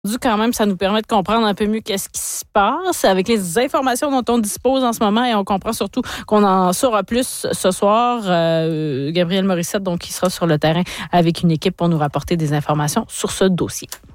Quand même, ça nous permet de comprendre un peu mieux qu'est-ce qui se passe avec les informations dont on dispose en ce moment et on comprend surtout qu'on en saura plus ce soir. Gabriel Morissette, donc, qui sera sur le terrain avec une équipe pour nous rapporter des informations sur ce dossier.